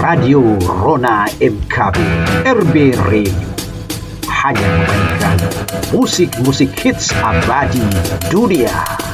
Radio Rona MKB RB Radio hanya memainkan musik-musik hits abadi dunia.